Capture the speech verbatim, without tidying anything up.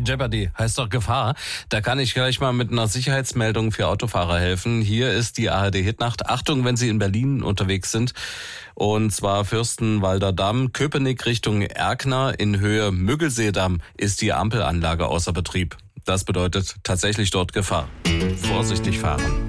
Jeopardy heißt doch Gefahr. Da kann ich gleich mal mit einer Sicherheitsmeldung für Autofahrer helfen. Hier ist die A R D-Hitnacht. Achtung, wenn Sie in Berlin unterwegs sind. Und zwar Fürstenwalder Damm, Köpenick Richtung Erkner in Höhe Müggelseedamm ist die Ampelanlage außer Betrieb. Das bedeutet tatsächlich dort Gefahr. Vorsichtig fahren.